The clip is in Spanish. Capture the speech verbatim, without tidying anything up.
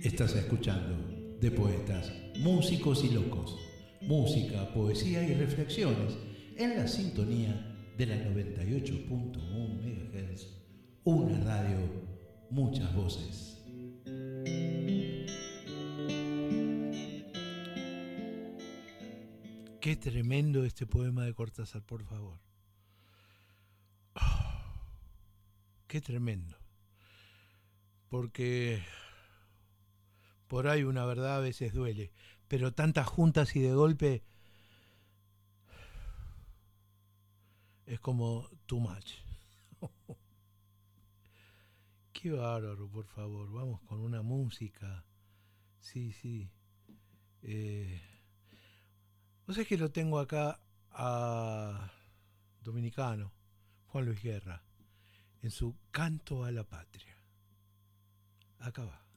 Estás escuchando De Poetas, Músicos y Locos. Música, poesía y reflexiones en la sintonía de la noventa y ocho punto uno megahertz. Una radio, muchas voces. Qué tremendo este poema de Cortázar, por favor. Oh, qué tremendo. Porque por ahí una verdad a veces duele, pero tantas juntas y de golpe es como too much. Qué bárbaro, por favor. Vamos con una música. Sí, sí. Eh, vos sabés que lo tengo acá a dominicano, Juan Luis Guerra, en su Canto a la Patria. Acá va.